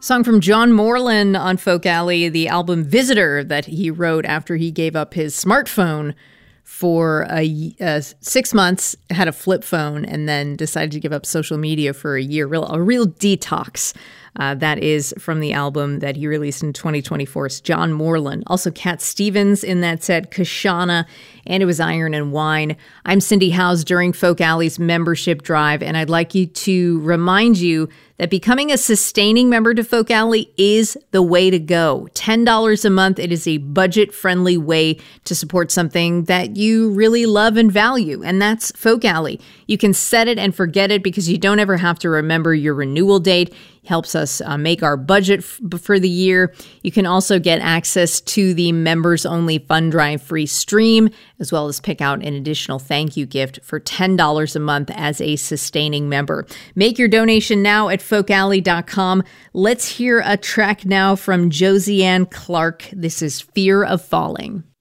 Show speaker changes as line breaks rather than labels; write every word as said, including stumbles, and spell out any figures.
Song from John Moreland on Folk Alley, the album Visitor that he wrote after he gave up his smartphone for a, uh, six months, had a flip phone, and then decided to give up social media for a year. Real, a real detox. Uh, that is from the album that he released in twenty twenty-four. It's John Moreland. Also, Cat Stevens in that set, Kashana, and it was Iron and Wine. I'm Cindy Howes during Folk Alley's membership drive, and I'd like you to remind you that becoming a sustaining member to Folk Alley is the way to go. ten dollars a month. It is a budget-friendly way to support something that you really love and value, and that's Folk Alley. You can set it and forget it because you don't ever have to remember your renewal date. Helps us uh, make our budget f- for the year. You can also get access to the members-only Fund Drive free stream, as well as pick out an additional thank you gift for ten dollars a month as a sustaining member. Make your donation now at folk alley dot com. Let's hear a track now from Josiane Clark. This is Fear of Falling.